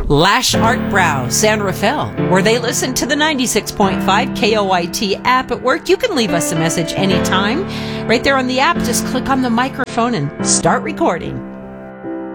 Lash Art Brow, San Rafael, where they listen to the 96.5 KOIT app at work. You can leave us a message anytime. Right there on the app, just click on the microphone and start recording.